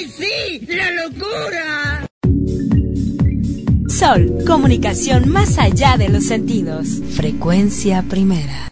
¡Ay, sí! ¡La locura! Sol, comunicación más allá de los sentidos. Frecuencia primera.